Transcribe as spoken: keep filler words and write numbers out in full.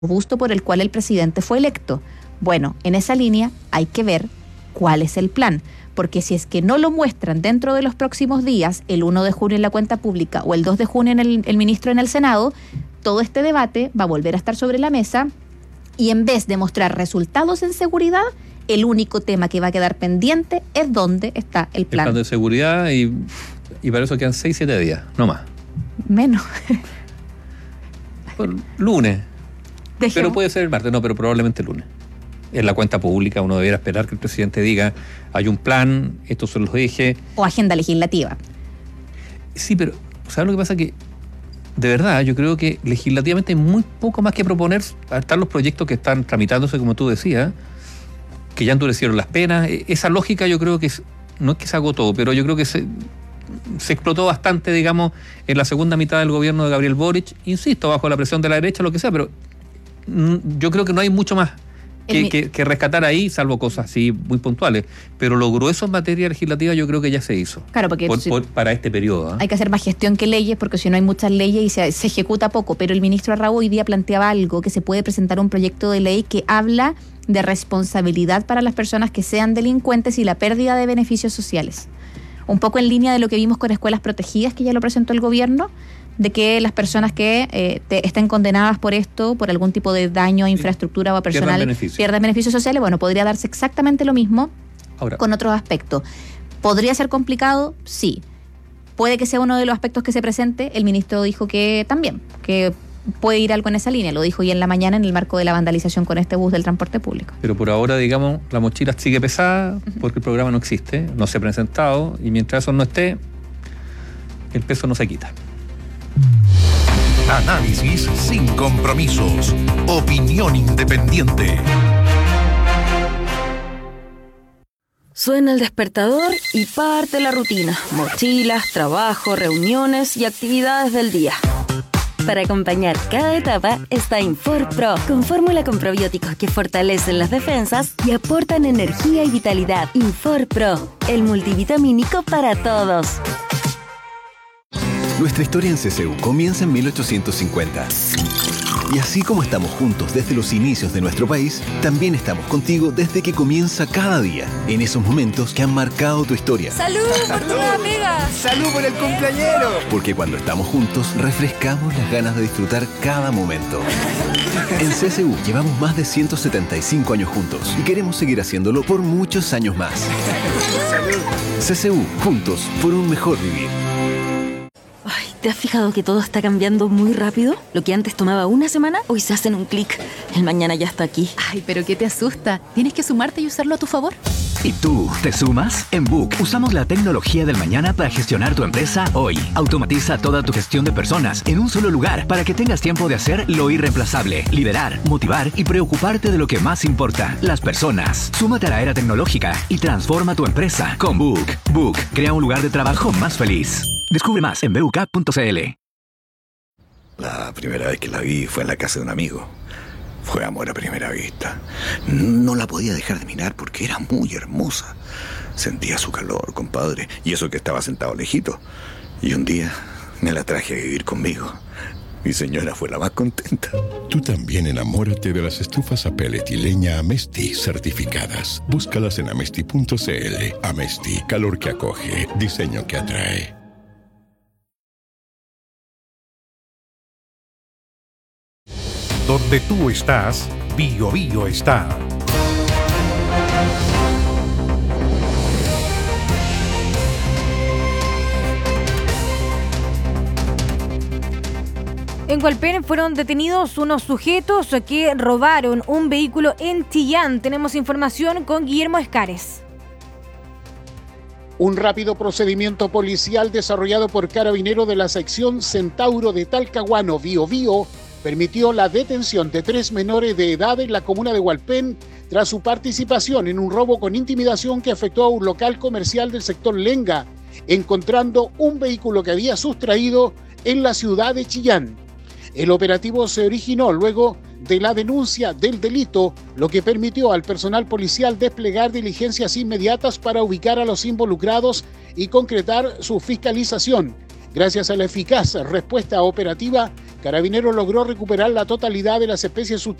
robusto por el cual el presidente fue electo. Bueno, en esa línea hay que ver cuál es el plan, porque si es que no lo muestran dentro de los próximos días, el uno de junio en la cuenta pública o el dos de junio en el, el ministro en el Senado, todo este debate va a volver a estar sobre la mesa y en vez de mostrar resultados en seguridad, el único tema que va a quedar pendiente es dónde está el plan. El plan de seguridad y, y para eso quedan seis, siete días, no más. Menos. Bueno, lunes. Dejemos. Pero puede ser el martes, no, pero probablemente el lunes. En la cuenta pública uno debiera esperar que el presidente diga, hay un plan, estos son los ejes. O agenda legislativa. Sí, pero ¿sabes lo que pasa? Que de verdad yo creo que legislativamente hay muy poco más que proponer. Están los proyectos que están tramitándose, como tú decías, que ya endurecieron las penas. Esa lógica yo creo que es, no es que se agotó, pero yo creo que se, se explotó bastante, digamos, en la segunda mitad del gobierno de Gabriel Boric. Insisto, bajo la presión de la derecha, lo que sea, pero yo creo que no hay mucho más Que, que, que rescatar ahí, salvo cosas así muy puntuales, pero lo grueso en materia legislativa yo creo que ya se hizo. Claro, porque por, por, para este periodo. ¿eh? Hay que hacer más gestión que leyes, porque si no hay muchas leyes y se, se ejecuta poco. Pero el ministro Arrau hoy día planteaba algo, que se puede presentar un proyecto de ley que habla de responsabilidad para las personas que sean delincuentes y la pérdida de beneficios sociales. Un poco en línea de lo que vimos con escuelas protegidas, que ya lo presentó el gobierno, de que las personas que eh, te, estén condenadas por esto, por algún tipo de daño a infraestructura o a personal, pierdan beneficios. pierdan beneficios sociales. Bueno, podría darse exactamente lo mismo Ahora, con otros aspectos. ¿Podría ser complicado? Sí. Puede que sea uno de los aspectos que se presente. El ministro dijo que también, que puede ir algo en esa línea. Lo dijo hoy en la mañana en el marco de la vandalización con este bus del transporte público. Pero por ahora, digamos, la mochila sigue pesada porque el programa no existe, no se ha presentado, y mientras eso no esté, el peso no se quita. Análisis sin compromisos. Opinión independiente. Suena el despertador y parte la rutina. Mochilas, trabajo, reuniones y actividades del día. Para acompañar cada etapa está InforPro, con fórmula con probióticos que fortalecen las defensas y aportan energía y vitalidad. InforPro, el multivitamínico para todos. Nuestra historia en C C U comienza en mil ochocientos cincuenta. Y así como estamos juntos desde los inicios de nuestro país, también estamos contigo desde que comienza cada día, en esos momentos que han marcado tu historia. ¡Salud por tu nueva pega! ¡Salud por el cumpleañero! Porque cuando estamos juntos, refrescamos las ganas de disfrutar cada momento. En C C U llevamos más de ciento setenta y cinco años juntos y queremos seguir haciéndolo por muchos años más. ¡Salud! C C U, juntos por un mejor vivir. Ay, ¿te has fijado que todo está cambiando muy rápido? Lo que antes tomaba una semana, hoy se hace en un clic. El mañana ya está aquí. Ay, pero ¿qué te asusta? Tienes que sumarte y usarlo a tu favor. ¿Y tú, te sumas? En Book usamos la tecnología del mañana para gestionar tu empresa hoy. Automatiza toda tu gestión de personas en un solo lugar para que tengas tiempo de hacer lo irreemplazable, liderar, motivar y preocuparte de lo que más importa, las personas. Súmate a la era tecnológica y transforma tu empresa con Book. Book crea un lugar de trabajo más feliz. Descubre más en b u k punto c l. La primera vez que la vi fue en la casa de un amigo. Fue amor a primera vista. No la podía dejar de mirar porque era muy hermosa. Sentía su calor, compadre, y eso que estaba sentado lejito. Y un día me la traje a vivir conmigo. Mi señora fue la más contenta. Tú también enamórate de las estufas a pellet y leña Amesti certificadas. Búscalas en amesti punto c l. Amesti, calor que acoge, diseño que atrae. Donde tú estás, Bio Bio está. En Hualpén fueron detenidos unos sujetos que robaron un vehículo en Chillán. Tenemos información con Guillermo Escares. Un rápido procedimiento policial desarrollado por carabineros de la sección Centauro de Talcahuano, Bio Bio, permitió la detención de tres menores de edad en la comuna de Hualpén tras su participación en un robo con intimidación que afectó a un local comercial del sector Lenga, encontrando un vehículo que había sustraído en la ciudad de Chillán. El operativo se originó luego de la denuncia del delito, lo que permitió al personal policial desplegar diligencias inmediatas para ubicar a los involucrados y concretar su fiscalización, gracias a la eficaz respuesta operativa Carabineros logró recuperar la totalidad de las especies